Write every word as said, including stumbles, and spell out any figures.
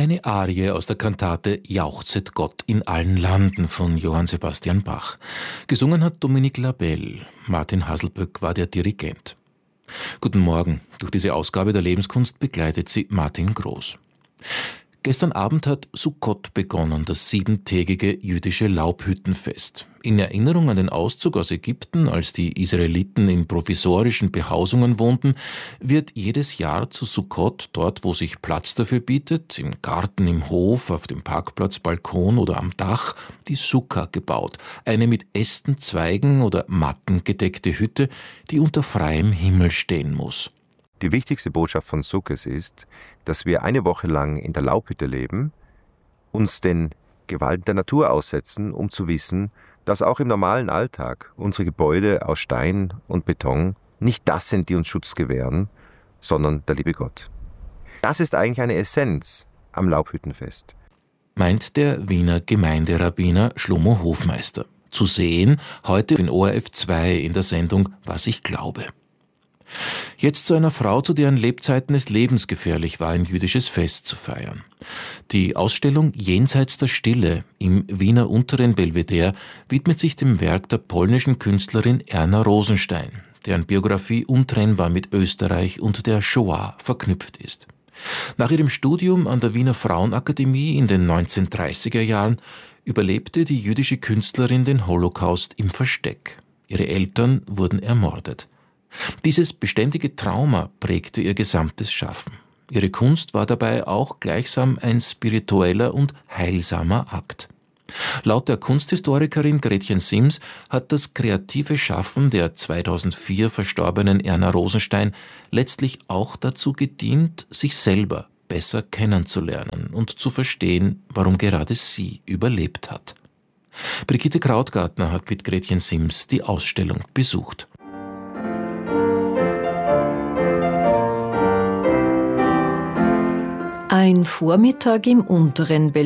Eine Arie aus der Kantate Jauchzet Gott in allen Landen von Johann Sebastian Bach. Gesungen hat Dominique Labelle. Martin Haselböck war der Dirigent. Guten Morgen. Durch diese Ausgabe der Lebenskunst begleitet sie Martin Groß. Gestern Abend hat Sukkot begonnen, das siebentägige jüdische Laubhüttenfest. In Erinnerung an den Auszug aus Ägypten, als die Israeliten in provisorischen Behausungen wohnten, wird jedes Jahr zu Sukkot, dort wo sich Platz dafür bietet, im Garten, im Hof, auf dem Parkplatz, Balkon oder am Dach, die Sukka gebaut, eine mit Ästen, Zweigen oder Matten gedeckte Hütte, die unter freiem Himmel stehen muss. Die wichtigste Botschaft von Sukkot ist, dass wir eine Woche lang in der Laubhütte leben, uns den Gewalten der Natur aussetzen, um zu wissen, dass auch im normalen Alltag unsere Gebäude aus Stein und Beton nicht das sind, die uns Schutz gewähren, sondern der liebe Gott. Das ist eigentlich eine Essenz am Laubhüttenfest. Meint der Wiener Gemeinderabbiner Schlomo Hofmeister. Zu sehen heute in O R F zwei in der Sendung Was ich glaube. Jetzt zu einer Frau, zu deren Lebzeiten es lebensgefährlich war, ein jüdisches Fest zu feiern. Die Ausstellung Jenseits der Stille im Wiener Unteren Belvedere widmet sich dem Werk der polnischen Künstlerin Erna Rosenstein, deren Biografie untrennbar mit Österreich und der Shoah verknüpft ist. Nach ihrem Studium an der Wiener Frauenakademie in den neunzehnhundertdreißiger Jahren überlebte die jüdische Künstlerin den Holocaust im Versteck. Ihre Eltern wurden ermordet. Dieses beständige Trauma prägte ihr gesamtes Schaffen. Ihre Kunst war dabei auch gleichsam ein spiritueller und heilsamer Akt. Laut der Kunsthistorikerin Gretchen Sims hat das kreative Schaffen der zweitausendvier verstorbenen Erna Rosenstein letztlich auch dazu gedient, sich selber besser kennenzulernen und zu verstehen, warum gerade sie überlebt hat. Brigitte Krautgartner hat mit Gretchen Sims die Ausstellung besucht. Ein Vormittag im Unteren Belvedere.